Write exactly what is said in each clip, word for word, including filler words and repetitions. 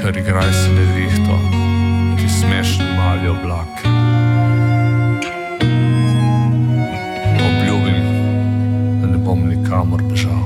kar igraj se nevihto, ti smešni mali oblak. Obljubim, da ne bom nikamor bežal.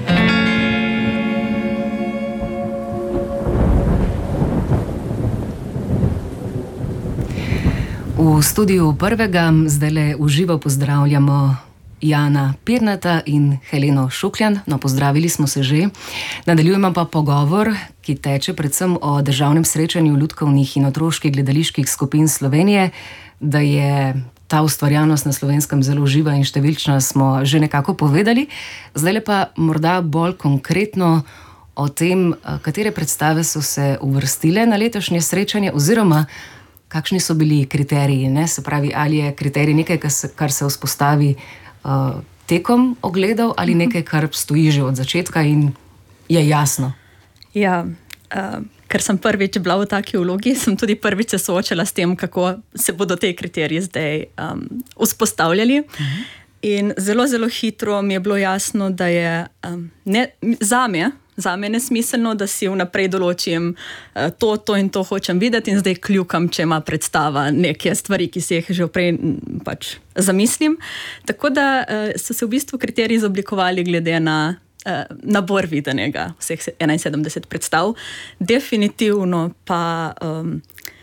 V studiu prvega zdajle v živo pozdravljamo Jana Pirnata in Heleno Šukljan. No, pozdravili smo se že. Nadaljujemo pa pogovor, ki teče predvsem o državnem srečanju lutkovnih in otroških gledaliških skupin Slovenije. Da je ta ustvarjalnost na Slovenskem zelo živa in številčna, smo že nekako povedali. Zdajle pa morda bolj konkretno o tem, katere predstave so se uvrstile na letošnje srečanje oziroma kakšni so bili kriteriji, ne? Se pravi, ali je kriterij nekaj, kar se vzpostavi uh, tekom ogledov ali nekaj, kar stoji že od začetka in je jasno? Ja, uh, ker sem prvič bila v taki vlogi, sem tudi prvič se soočala s tem, kako se bodo te kriteriji zdaj um, vzpostavljali. Uh-huh. In zelo, zelo hitro mi je bilo jasno, da je um, ne, zame, Zame je nesmiselno, da si vnaprej določim uh, to, to in to hočem videti in zdaj kljukam, če ima predstava neke stvari, ki si jih že prej pač zamislim. Tako da uh, so se v bistvu kriteriji izoblikovali glede na uh, nabor videnega vseh enainsedemdeset predstav. Definitivno pa um,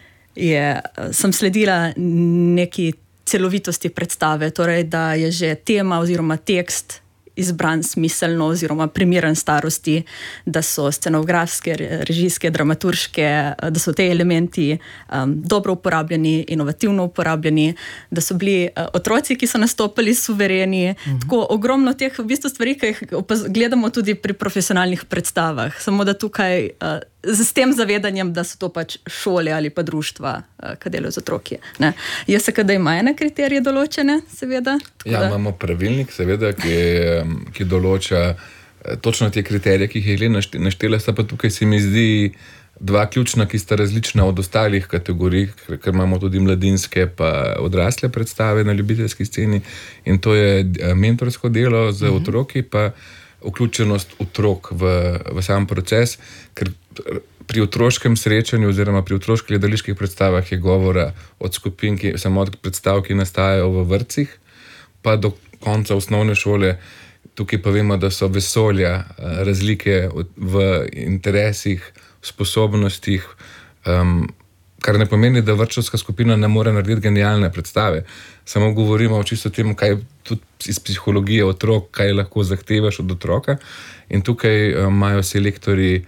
je, sem sledila neki celovitosti predstave, torej da je že tema oziroma tekst izbran smiselno oziroma primeren starosti, da so scenografske, režijske, dramaturške, da so te elementi um, dobro uporabljeni, inovativno uporabljeni, da so bili uh, otroci, ki so nastopili, suvereni. Mhm. Tako ogromno teh v bistvu stvari, ki jih gledamo tudi pri profesionalnih predstavah. Samo da tukaj uh, s tem zavedanjem, da so to pač šole ali pa društva, uh, ki delajo z otroki. Ne? Jaz se kada ima ene kriterije določene, seveda. Ja, da... imamo pravilnik, seveda, ki, ki določa točno te kriterije, ki jih je Helena naštela, sta pa tukaj se mi zdi dva ključna, ki sta različna od ostalih kategorij, ker imamo tudi mladinske pa odrasle predstave na ljubiteljski sceni in to je mentorsko delo z mhm. otroki, pa vključenost otrok v, v sam proces, ker pri otroškem srečanju oziroma pri otroških gledaliških predstavah je govora od skupin, ki, samo od predstav, ki nastajajo v vrtcih, pa do konca osnovne šole. Tukaj pa vemo, da so vesolja, razlike v interesih, sposobnostih, um, kar ne pomeni, da vrtčevska skupina ne more narediti genialne predstave. Samo govorimo o čisto tem, kaj tudi iz psihologije otrok, kaj lahko zahtevaš od otroka. In tukaj um, imajo selektorji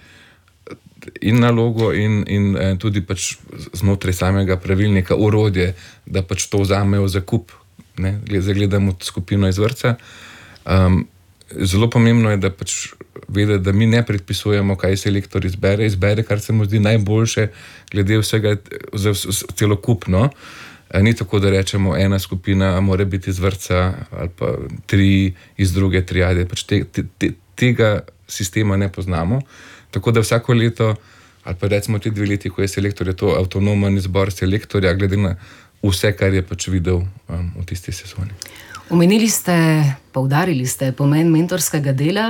in nalogo in, in, in tudi pač znotraj samega pravilnika orodje, da pač to vzamejo za kup. Ne? Zagledamo skupino iz vrtca. Um, zelo pomembno je, da pač vedeti, da mi ne predpisujemo, kaj selektor izbere, izbere, kar se mu zdi najboljše, glede vsega za celokupno. Ni tako, da rečemo, ena skupina mora biti iz vrtca ali pa tri iz druge triade. Pač te, te, te, tega sistema ne poznamo. Tako da vsako leto, ali pa recimo te dve leti, ko je selektor, je to avtonomen izbor selektorja, glede na vse, kar je pač videl um, v tisti sezoni. Omenili ste, poudarili ste pomen mentorskega dela.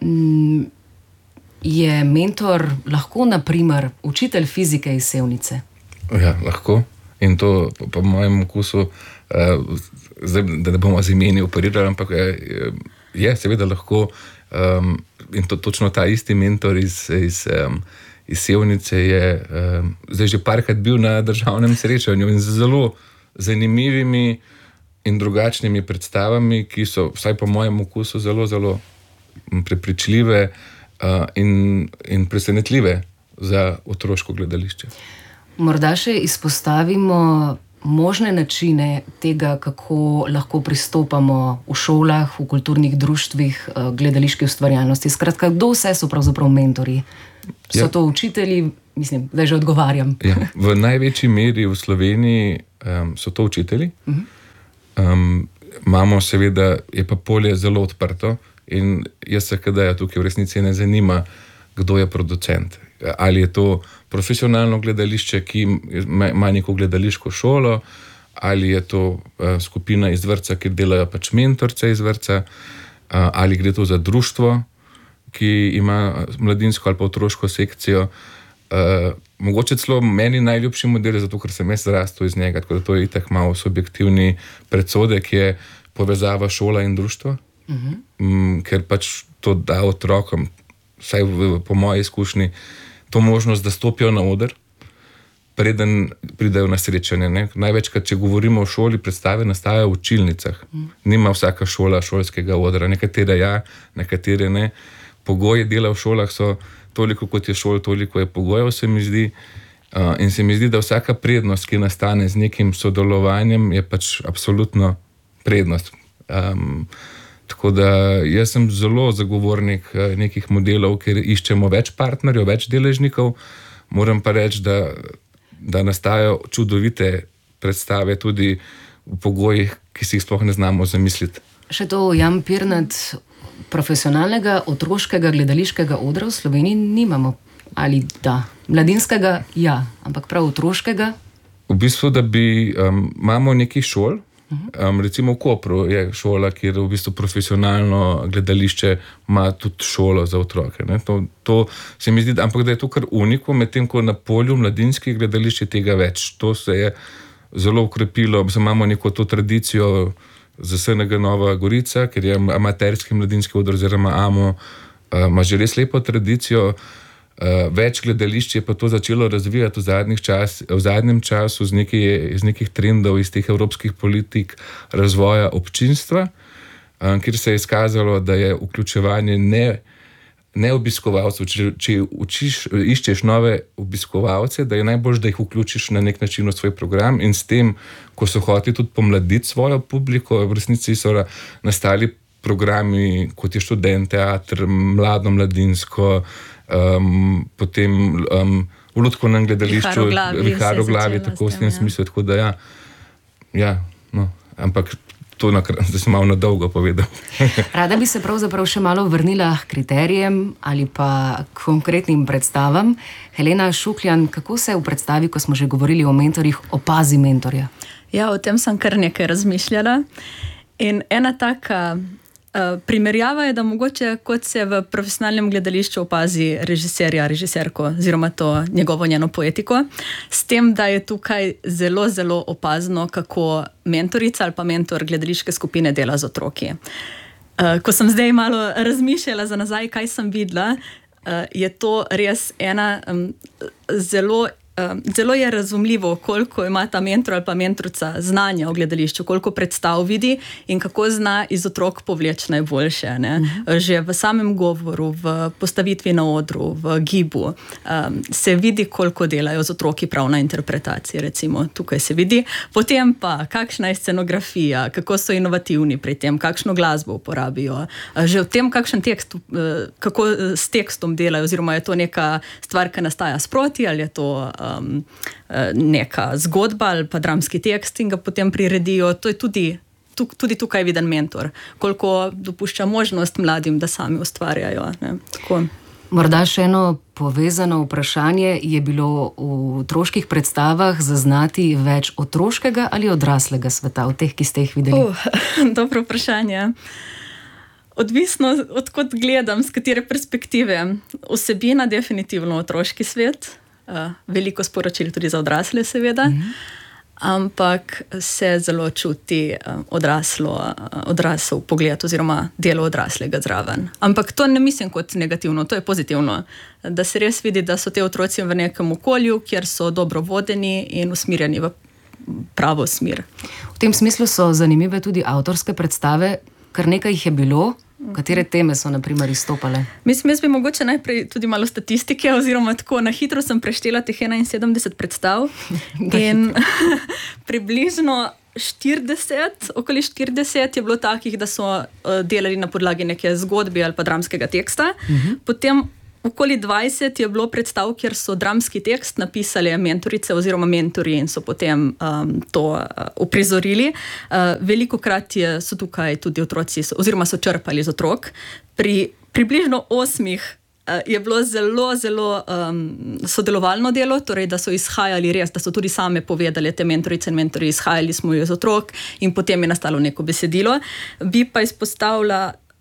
Je mentor lahko, na primer, učitelj fizike iz Sevnice? Ja, lahko. In to po, po mojem okusu, uh, zdaj, da ne bomo z imeni operirali, ampak je, je seveda lahko. Um, in to, točno ta isti mentor iz, iz, um, iz Sevnice je um, zdaj že parkrat bil na državnem srečanju in z zelo zanimivimi in drugačnimi predstavami, ki so, vsaj po mojem okusu, zelo, zelo prepričljive uh, in, in presenetljive za otroško gledališče. Morda še izpostavimo možne načine tega, kako lahko pristopamo v šolah, v kulturnih društvih, gledališki ustvarjalnosti. Skratka, kdo vse so pravzaprav mentori? So ja. to učitelji? Mislim, da že odgovarjam. Ja. V največji meri v Sloveniji um, so to učitelji. Uh-huh. Um, imamo seveda, je pa polje zelo odprto in jaz se kdaj tukaj v resnici ne zanima, kdo je producent. Ali je to profesionalno gledališče, ki ima neko gledališko šolo, ali je to uh, skupina iz vrtca, ki delajo pač mentorce iz vrtca, uh, ali gre to za društvo, ki ima mladinsko ali pa otroško sekcijo. Uh, mogoče celo meni najljubši model, zato ker sem jaz zrastel iz njega, tako da to je itak malo subjektivni predsodek, je povezava šola in društvo, uh-huh. um, ker pač to da otrokom, vsaj v, po moji izkušnji, to možnost, da stopijo na oder, preden pridejo na srečanje. Ne? Največkrat, če govorimo o šoli, predstave nastajajo v učilnicah. Uh-huh. Nima vsaka šola šolskega odra, nekatere ja, nekatere ne. Pogoji dela v šolah so toliko, kot je šol, toliko je pogojev, se mi zdi. Uh, in se mi zdi, da vsaka prednost, ki nastane z nekim sodelovanjem, je pač absolutno prednost. Um, tako da jaz sem zelo zagovornik uh, nekih modelov, kjer iščemo več partnerjev, več deležnikov. Moram pa reči, da, da nastajajo čudovite predstave tudi v pogojih, ki si jih sploh ne znamo zamisliti. Še to, Jan Pirnat, profesionalnega otroškega gledališkega odra v Sloveniji nimamo. Ali da? Mladinskega, ja, ampak prav otroškega? V bistvu, da bi, um, imamo nekaj šol, um, recimo v Kopru je šola, kjer v bistvu profesionalno gledališče ima tudi šolo za otroke. Ne? To, to se mi zdi, ampak da je to kar unikum, medtem ko na polju mladinskih gledališč je tega več. To se je zelo ukrepilo, imamo neko to tradicijo za S N G Nova Gorica, ker je amaterski mladinski odr oziroma A M O, uh, ima že res lepo tradicijo. Uh, več gledališč je pa to začelo razvijati v, zadnjih čas, v zadnjem času z, neki, z nekih trendov iz teh evropskih politik razvoja občinstva, um, kjer se je izkazalo, da je vključevanje ne, ne obiskovalcev, če, če učiš, iščeš nove obiskovalce, da je najbolj, da jih vključiš na nek način v svoj program in s tem, ko so hoteli tudi pomladiti svojo publiko, v resnici so nastali programi, kot je študent teater, mlado mladinsko, um, potem um, v Lutkovnem gledališču, Vihar v glavi, tako v tem smislu, tako da ja, ja no, ampak to, da sem malo na dolgo povedal. Rada bi se pravzaprav še malo vrnila k kriterijem ali pa konkretnim predstavam. Helena Šukljan, kako se v predstavi, ko smo že govorili o mentorjih, opazi mentorja? Ja, o tem sem kar nekaj razmišljala. In ena taka uh, primerjava je, da mogoče kot se v profesionalnem gledališču opazi režiserja, režiserko oziroma to njegovo njeno poetiko, s tem, da je tukaj zelo, zelo opazno, kako mentorica ali pa mentor gledališke skupine dela z otroki. Uh, ko sem zdaj malo razmišljala za nazaj, kaj sem videla, uh, je to res ena um, zelo Zelo je razumljivo, koliko ima ta mentor ali pa mentorica znanja o gledališču, koliko predstav vidi in kako zna iz otrok povleči najboljše. Ne? Uh-huh. Že v samem govoru, v postavitvi na odru, v gibu um, se vidi, koliko delajo z otroki prav na interpretaciji, recimo tukaj se vidi. Potem pa, kakšna je scenografija, kako so inovativni pri tem, kakšno glasbo uporabijo. Že v tem, kakšen tekst, kako s tekstom delajo, oziroma je to neka stvar, ki nastaja sproti, ali je to Um, neka zgodba ali pa dramski tekst in ga potem priredijo. To je tudi, tuk, tudi tukaj viden mentor, koliko dopušča možnost mladim, da sami ustvarjajo. Ne? Tako. Morda še eno povezano vprašanje, je bilo v otroških predstavah zaznati več otroškega ali odraslega sveta, od teh, ki ste jih videli? Uh, dobro vprašanje. Odvisno, odkot gledam, z katere perspektive. Osebina definitivno otroški svet, Uh, veliko sporočil tudi za odrasle, seveda, mm-hmm. ampak se zelo čuti uh, odraslo, uh, odrasel pogled oziroma delo odraslega zraven. Ampak to ne mislim kot negativno, to je pozitivno, da se res vidi, da so te otroci v nekem okolju, kjer so dobro vodeni in usmirjeni v pravo smer. V tem smislu so zanimive tudi avtorske predstave, kar nekaj jih je bilo. Katere teme so, na primer, izstopale? Mislim, jaz bi mogoče najprej tudi malo statistike, oziroma tako na hitro sem preštela teh enainsedemdeset predstav in približno štirideset, okoli štirideset je bilo takih, da so uh, delali na podlagi neke zgodbe ali pa dramskega teksta. Uh-huh. Potem okoli dvajset je bilo predstav, kjer so dramski tekst napisali mentorice oziroma mentori in so potem um, to uh, uprizorili. Uh, velikokrat je, so tukaj tudi otroci, oziroma so črpali z otrok. Pri približno osmih uh, je bilo zelo, zelo um, sodelovalno delo, torej da so izhajali res, da so tudi same povedali, te mentorice in mentori, izhajali smo iz otrok in potem je nastalo neko besedilo. Bi pa izpostavila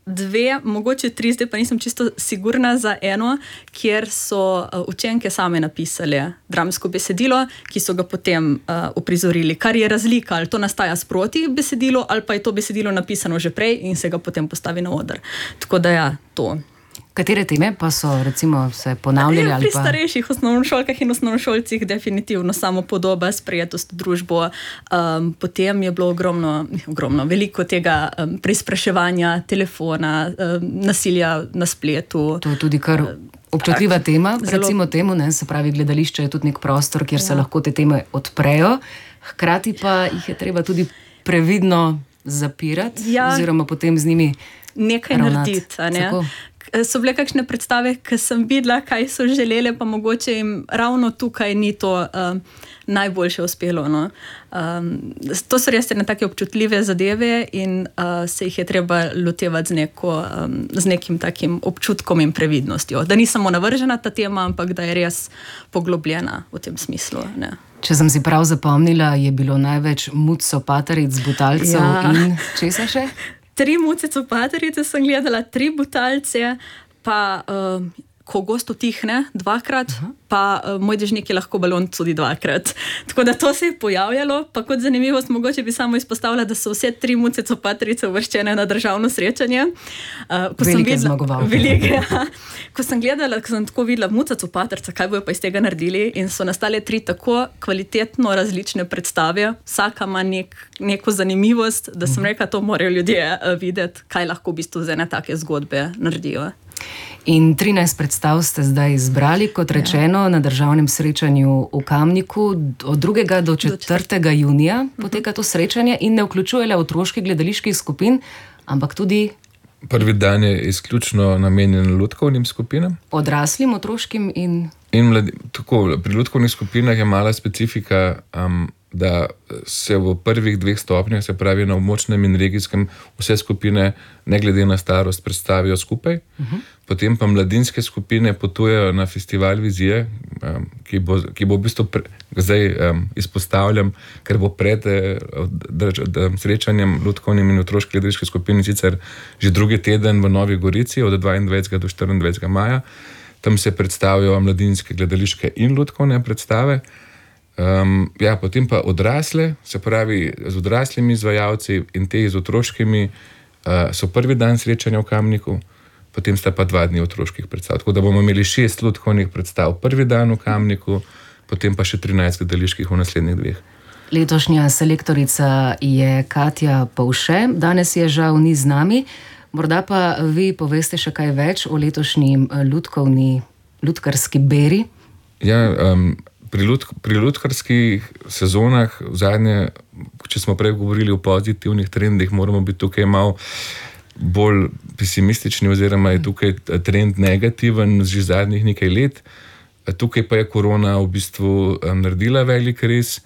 dve, mogoče tri, zdaj pa nisem čisto sigurna za eno, kjer so uh, učenke same napisali dramsko besedilo, ki so ga potem uh, uprizorili, kar je razlika, ali to nastaja sproti besedilo, ali pa je to besedilo napisano že prej in se ga potem postavi na oder. Tako da ja, to. Katere teme pa so recimo se ponavljali? Ja, ali pri pa... starejših osnovnošolkah in osnovnošolcih definitivno samo podoba, sprejetost v družbo. Um, potem je bilo ogromno, ogromno veliko tega um, preizpraševanja telefona, um, nasilja na spletu. To je tudi kar občutljiva tak, tema, zelo... recimo temu, ne, se pravi, gledališče je tudi nek prostor, kjer ja. se lahko te teme odprejo, hkrati pa jih je treba tudi previdno zapirati ja. oziroma potem z njimi nekaj narediti. Ne? So bile kakšne predstave, ki sem videla, kaj so želele, pa mogoče jim ravno tukaj ni to uh, najboljše uspelo. No? Um, to so res ne take občutljive zadeve in uh, se jih je treba lotevati z, neko, um, z nekim takim občutkom in previdnostjo. Da ni samo navržena ta tema, ampak da je res poglobljena v tem smislu. Ne? Če sem si prav zapomnila, je bilo največ mucopataric, butalcev ja. in česa še? Tri mucopatarice sem gledala, tri butalce, pa uh, ko gost utihne dvakrat, uh-huh. pa uh, moj dežnik je lahko balon tudi dvakrat. Tako da to se je pojavljalo, pa kot zanimivost mogoče bi samo izpostavila, da so vse tri mucopatarice uvrščene na državno srečanje. Uh, Velike zmagovalke. Velike, ja. Ko sem gledala, ko sem tako videla mucopatrica, kaj bojo pa iz tega naredili in so nastale tri tako kvalitetno različne predstave, vsaka ima nek, neko zanimivost, da sem rekla, to morajo ljudje uh, videti, kaj lahko v bistvu z ene take zgodbe naredijo. In trinajst predstav ste zdaj izbrali, kot rečeno, ja. na državnem srečanju v Kamniku. Od drugega do četrtega junija poteka to srečanje in ne vključuje le otroških gledaliških skupin, ampak tudi... Prvi dan je izključno namenjen lutkovnim skupinam. Odraslim, otroškim in... in mladi, tako, pri lutkovnih skupinah je mala specifika, um, da se v prvih dveh stopnjah, se pravi na območnem in regijskem, vse skupine, ne glede na starost, predstavijo skupaj. Uh-huh. Potem pa mladinske skupine potujejo na festival Vizije, um, ki, bo, ki bo v bistvu pre, zdaj um, izpostavljam, ker bo pred eh, drž, d, srečanjem lutkovnim in otroških gledaliških skupin, sicer že drugi teden v Novi Gorici, od dvaindvajsetega do štiriindvajsetega maja. Tam se predstavijo mladinske gledališke in lutkovne predstave. Um, ja, potem pa odrasle, se pravi z odraslimi izvajalci in te z otroškimi, uh, so prvi dan srečanja v Kamniku, potem sta pa dva dni otroških predstav. Tako da bomo imeli šest lutkovnih predstav prvi dan v Kamniku, potem pa še trinajst gledaliških v naslednjih dveh. Letošnja selektorica je Katja Povše, danes je žal ni z nami. Morda pa vi poveste še kaj več o letošnji lutkovni, lutkarski beri? Ja, um, pri, lutk, pri lutkarskih sezonah, v zadnje, če smo prej govorili o pozitivnih trendih, moramo biti tukaj malo bolj pesimistični, oziroma je tukaj trend negativen že zadnjih nekaj let. Tukaj pa je korona v bistvu naredila velik res.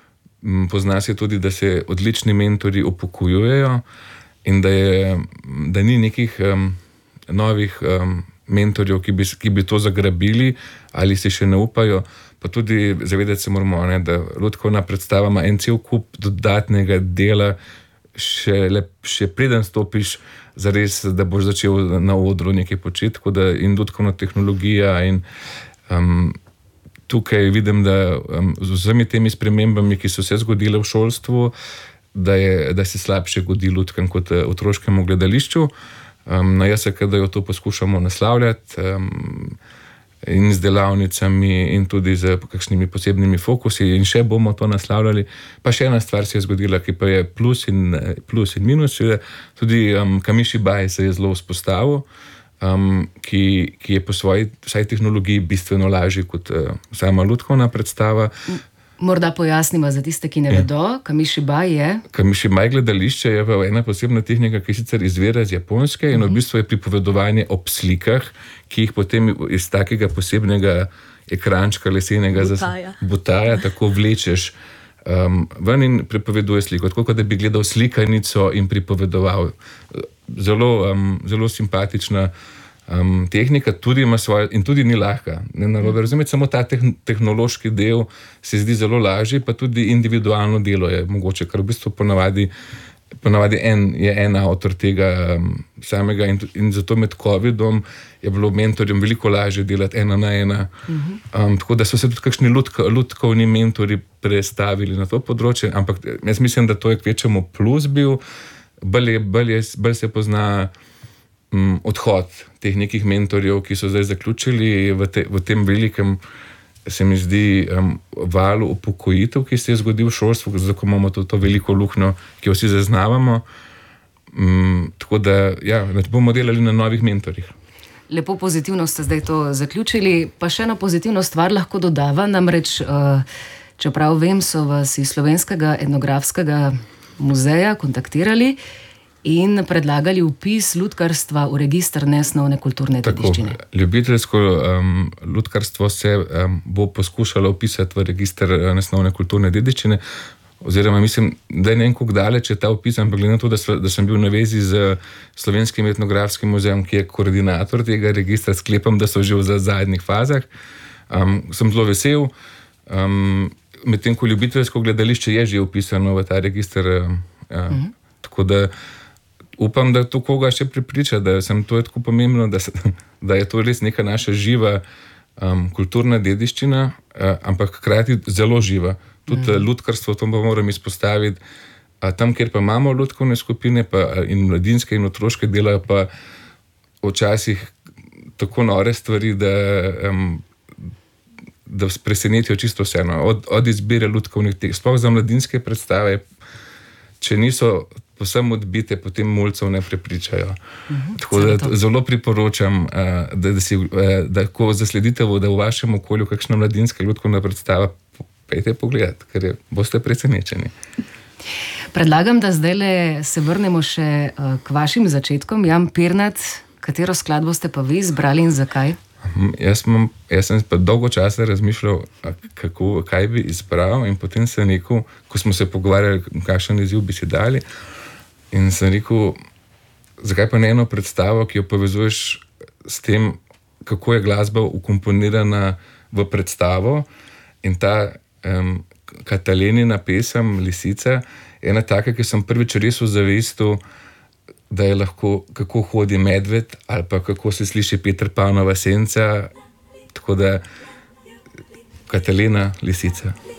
Pozna se tudi, da se odlični mentori upokojujejo, in da, je, da ni nekih um, novih um, mentorjev, ki bi, ki bi to zagrabili ali si še ne upajo. Pa tudi zavedati se moramo, ne, da lutkovna predstava ima en cel kup dodatnega dela, še, le, še preden stopiš zares, da boš začel na odru nekaj početi, tako da in lutkovna tehnologija in um, tukaj vidim, da um, z vsemi temi spremembami, ki so se zgodile v šolstvu, Da, je, da se slabše godi lutkam kot otroškemu gledališču. Um, na J S K D-ju to poskušamo naslavljati um, in z delavnicami in tudi z kakšnimi posebnimi fokusi in še bomo to naslavljali. Pa še ena stvar se je zgodila, ki pa je plus in, plus in minus. Tudi um, Kamišibaj se je zelo vzpostavil, um, ki, ki je po svoji vsaj tehnologiji bistveno lažji kot uh, sama lutkovna predstava. Morda pojasnimo za tiste, ki ne vedo, ja. Kamišibaj je? Kamišibaj gledališče je ena posebna tehnika, ki sicer izvira iz Japonske in v bistvu je pripovedovanje ob slikah, ki jih potem iz takega posebnega ekrančka lesenega butaja, za, butaja tako vlečeš um, ven in pripoveduje sliko. Tako, da bi gledal slikanico in pripovedoval. Zelo, um, zelo simpatična Um, tehnika, tudi ima svoje in tudi ni lahka. Ne narobe razumeti, samo ta tehn, tehnološki del se zdi zelo lažji, pa tudi individualno delo je mogoče, kar v bistvu ponavadi ponavadi en, je en avtor tega um, samega in, in zato med covidom je bilo mentorjem veliko lažje delati ena na ena. Um, tako da so se tudi kakšni lutko, lutkovni mentori prestavili na to področje, ampak jaz mislim, da to je kvečemu plus bil, bolj, je, bolj, je, bolj se pozna um, odhod teh nekih mentorjev, ki so zdaj zaključili v, te, v tem velikem, se mi zdi, um, valu upokojitev, ki se je zgodil v šolstvu, zato imamo to, to veliko luknjo, ki jo vsi zaznavamo. Um, tako da, ja, da bomo delali na novih mentorjih. Lepo pozitivno ste zdaj to zaključili, pa še eno pozitivno stvar lahko dodava, namreč, uh, čeprav vem, so vas iz Slovenskega etnografskega muzeja kontaktirali in predlagali vpis lutkarstva v register nesnovne kulturne dediščine. Tako, ljubiteljsko um, lutkarstvo se um, bo poskušalo vpisati v register nesnovne kulturne dediščine, oziroma mislim, da je ne vem, koliko daleč je ta vpis, ampak glede na to, da, so, da sem bil na vezi z Slovenskim etnografskim muzejem, ki je koordinator tega registra, sklepam, da so že v zadnjih fazah. Um, sem zelo vesel, um, medtem ko ljubiteljsko gledališče je že vpisano v ta register, um, ja, mhm. tako da upam, da to koga še pripriča, da sem to je tako pomembno, da, se, da je to res neka naša živa um, kulturna dediščina, uh, ampak hkrati zelo živa. Tudi mm. lutkarstvo, to pa moram izpostaviti, a tam, kjer pa imamo lutkovne skupine pa, in mladinske in otroške delajo pa včasih tako nore stvari, da, um, da presenetijo čisto vseeno. Od, od izbire lutkovnih teh, sploh za mladinske predstave, če niso povsem odbite, potem mulcev ne prepričajo. Mm-hmm, tako da zelo priporočam, uh, da, da, si, uh, da ko zasledite, da v vašem okolju kakšna mladinska lutkovna predstava, pejte pogledati, ker je, boste presenečeni. Predlagam, da zdaj se vrnemo še uh, k vašim začetkom. Jan Pirnat, katero skladbo ste pa vi izbrali in zakaj? Jaz, mam, jaz sem pa dolgo časa razmišljal, kako, kaj bi izbral, in potem sem rekel, ko smo se pogovarjali, kakšen izziv bi si dali, in sem rekel, zakaj pa ne eno predstavo, ki jo povezuješ s tem, kako je glasba ukomponirana v predstavo, in ta um, Katalenina pesem Lisica je ena taka, ki sem prvič res ozavestil, da je lahko, kako hodi medved, ali pa kako se sliši Peter Panova senca, tako da Katalena Lisica.